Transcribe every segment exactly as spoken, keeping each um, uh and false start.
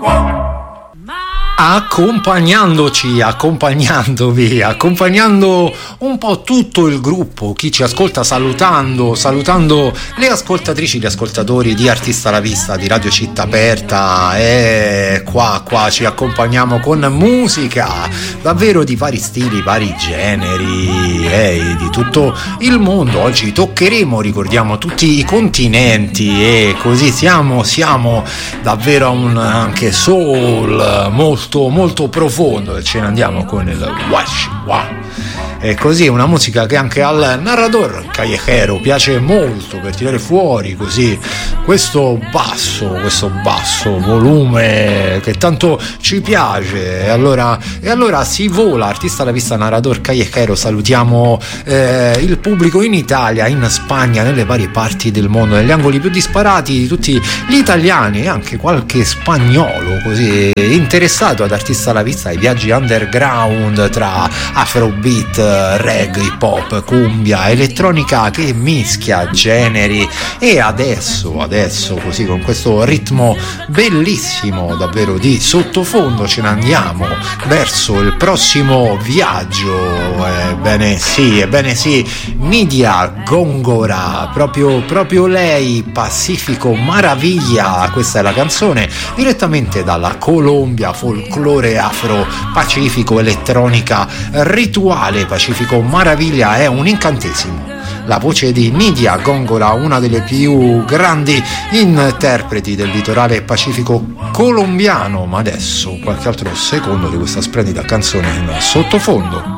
accompagnandoci, accompagnandovi, accompagnando un po' tutto il gruppo, chi ci ascolta, salutando, salutando le ascoltatrici, gli ascoltatori di Artista alla Vista, di Radio Città Aperta, e qua, qua ci accompagniamo con musica davvero di vari stili, vari generi, e di tutto il mondo. Oggi toccheremo, ricordiamo, tutti i continenti, e così siamo, siamo davvero a un anche soul molto molto profondo, e ce ne andiamo con il Wash Wa. E così una musica che anche al narrador callejero piace molto, per tirare fuori così questo basso, questo basso volume che tanto ci piace. E allora, e allora si vola, Artista alla Vista, narrador callejero. Salutiamo eh, il pubblico in Italia, in Spagna, nelle varie parti del mondo, negli angoli più disparati di tutti gli italiani, e anche qualche spagnolo così interessato ad Artista alla Vista, ai viaggi underground tra afrobeat, reggae, hip hop, cumbia, elettronica che mischia generi. E adesso, adesso così con questo ritmo bellissimo davvero di sottofondo ce ne andiamo verso il prossimo viaggio. Ebbene sì, ebbene sì, Nidia Góngora, proprio, proprio lei, Pacifico Maravilla, questa è la canzone, direttamente dalla Colombia, folklore afro, pacifico, elettronica, rituale. Pacifico Maravilla è un incantesimo. La voce di Nidia Góngora, una delle più grandi interpreti del litorale pacifico colombiano. Ma adesso qualche altro secondo di questa splendida canzone in sottofondo.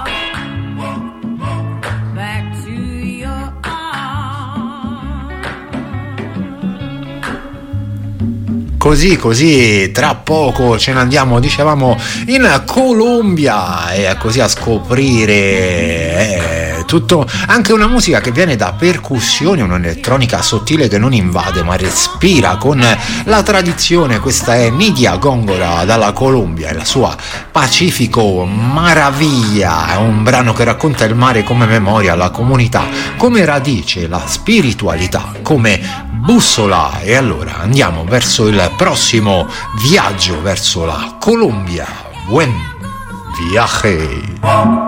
Così, così, tra poco ce ne andiamo, dicevamo, in Colombia, e così a scoprire eh, tutto, anche una musica che viene da percussioni, un'elettronica sottile che non invade ma respira con la tradizione. Questa è Nidia Góngora dalla Colombia e la sua Pacifico Maravilla, è un brano che racconta il mare come memoria, la comunità come radice, la spiritualità come bussola. E allora andiamo verso il prossimo viaggio, verso la Colombia. Buen viaje.